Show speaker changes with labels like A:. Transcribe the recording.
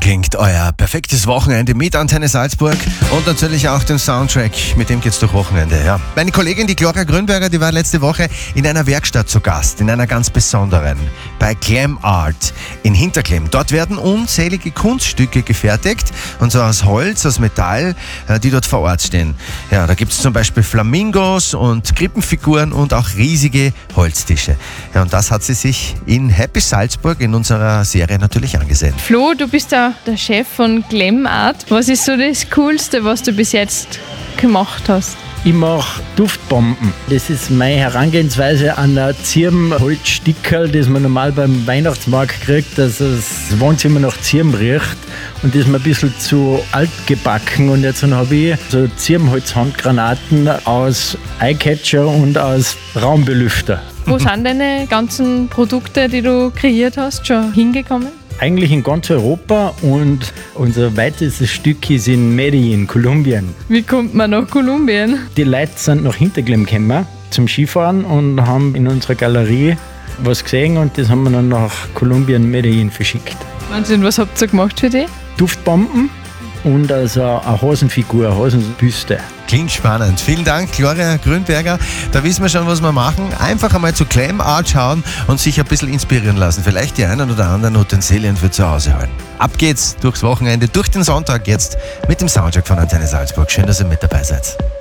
A: klingt euer perfektes Wochenende mit Antenne Salzburg und natürlich auch den Soundtrack, mit dem geht's durch Wochenende. Ja. Meine Kollegin, die Gloria Grünberger, die war letzte Woche in einer Werkstatt zu Gast, in einer ganz besonderen, bei Glam Art in Hinterklemm. Dort werden unzählige Kunststücke gefertigt, und so aus Holz, aus Metall, die dort vor Ort stehen. Ja, da gibt's zum Beispiel Flamingos und Krippenfiguren und auch riesige Holztische. Ja, und das hat sie sich in Happy Salzburg in unserer Serie natürlich angesehen.
B: Flo, du bist der Chef von Glam Art. Was ist so das Coolste, was du bis jetzt gemacht hast?
C: Ich mache Duftbomben. Das ist meine Herangehensweise an ein Zirbenholzstickerl, das man normal beim Weihnachtsmarkt kriegt, dass das Wohnzimmer nach Zirben riecht. Und das ist mir ein bisschen zu alt gebacken. Und jetzt habe ich so Zirbenholz-Handgranaten aus Eyecatcher und aus Raumbelüfter.
B: Wo sind deine ganzen Produkte, die du kreiert hast, schon hingekommen?
C: Eigentlich in ganz Europa, und unser weitestes Stück ist in Medellin, Kolumbien.
B: Wie kommt man nach Kolumbien?
C: Die Leute sind nach Hinterklemm gekommen zum Skifahren und haben in unserer Galerie was gesehen, und das haben wir dann nach Kolumbien, Medellin verschickt.
B: Wahnsinn, was habt ihr gemacht für die?
C: Duftbomben und also eine Hasenfigur, eine Hasenbüste.
A: Klingt spannend. Vielen Dank, Gloria Grünberger. Da wissen wir schon, was wir machen. Einfach einmal zu Glam Art schauen und sich ein bisschen inspirieren lassen. Vielleicht die einen oder anderen Utensilien für zu Hause holen. Ab geht's durchs Wochenende, durch den Sonntag jetzt mit dem Soundtrack von Antenne Salzburg. Schön, dass ihr mit dabei seid.